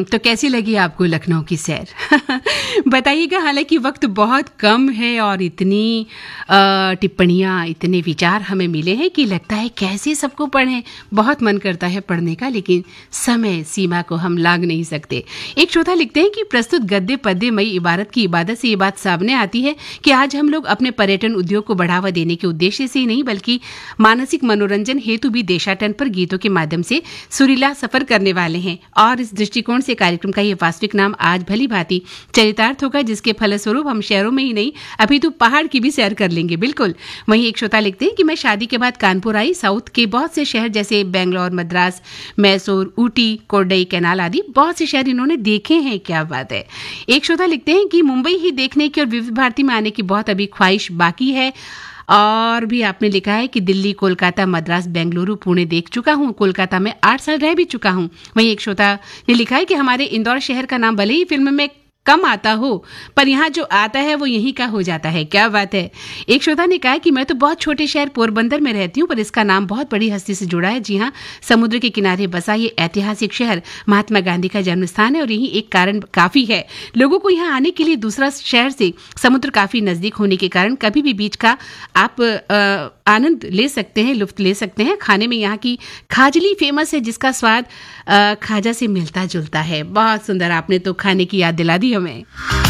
तो कैसी लगी आपको लखनऊ की सैर? बताइएगा। हालांकि वक्त बहुत कम है और इतनी टिप्पणियाँ, इतने विचार हमें मिले हैं कि लगता है कैसे सबको पढ़ें। बहुत मन करता है पढ़ने का, लेकिन समय सीमा को हम लांघ नहीं सकते। एक श्रोता लिखते हैं कि प्रस्तुत गद्य पद्य मई इबारत की इबादत से ये बात सामने आती है कि आज हम लोग अपने पर्यटन उद्योग को बढ़ावा देने के उद्देश्य से ही नहीं, बल्कि मानसिक मनोरंजन हेतु भी देशाटन पर गीतों के माध्यम से सुरीला सफर करने वाले हैं। और इस दृष्टिकोण से कार्यक्रम का ये वास्तविक नाम आज भली भांति चरितार्थ होगा, जिसके फलस्वरूप हम शहरों में ही नहीं अपितु पहाड़ की भी सैर कर लेंगे। बिल्कुल। वहीं एक श्रोता लिखते हैं कि मैं शादी के बाद कानपुर आई। साउथ के बहुत से शहर जैसे बेंगलोर, मद्रास, मैसूर, ऊटी, कोडई कैनाल आदि बहुत से शहर इन्होंने देखे हैं। क्या बात है। एक श्रोता लिखते हैं कि मुंबई ही देखने की और विविध भारती में आने की बहुत अभी ख्वाहिश बाकी है। और भी आपने लिखा है कि दिल्ली, कोलकाता, मद्रास, बेंगलुरु, पुणे देख चुका हूँ। कोलकाता में 8 साल रह भी चुका हूँ। वहीं एक श्रोता ने लिखा है कि हमारे इंदौर शहर का नाम भले ही फिल्म में कम आता हो, पर यहाँ जो आता है वो यहीं का हो जाता है। क्या बात है। एक श्रोता ने कहा कि मैं तो बहुत छोटे शहर पोरबंदर में रहती हूँ, पर इसका नाम बहुत बड़ी हस्ती से जुड़ा है। जी हाँ, समुद्र के किनारे बसा ये ऐतिहासिक शहर महात्मा गांधी का जन्म स्थान है और यही एक कारण काफी है लोगों को यहाँ आने के लिए। दूसरा शहर से समुद्र काफी नजदीक होने के कारण कभी भी बीच का आप आनंद ले सकते हैं, लुफ्त ले सकते हैं। खाने में यहाँ की खाजली फेमस है, जिसका स्वाद खाजा से मिलता जुलता है। बहुत सुंदर, आपने तो खाने की याद दिला दी हमें।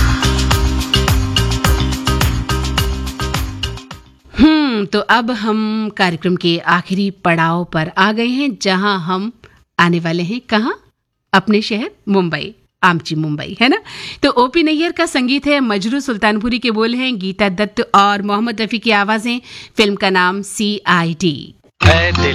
तो अब हम कार्यक्रम के आखिरी पड़ाव पर आ गए हैं, जहां हम आने वाले हैं कहाँ? अपने शहर मुंबई, आमची मुंबई, है ना। तो ओपी नैयर का संगीत है, मजरू सुल्तानपुरी के बोल हैं, गीता दत्त और मोहम्मद रफी की आवाजें। फिल्म का नाम CID।